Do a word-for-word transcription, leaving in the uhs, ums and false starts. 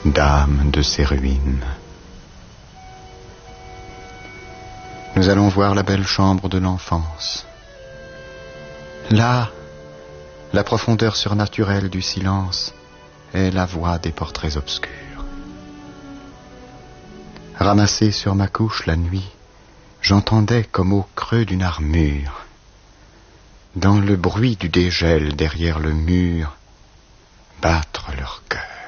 dame de ces ruines. Nous allons voir la belle chambre de l'enfance. Là, la profondeur surnaturelle du silence est la voix des portraits obscurs. Ramassé sur ma couche la nuit, j'entendais comme au creux d'une armure, dans le bruit du dégel derrière le mur, battre leur cœur.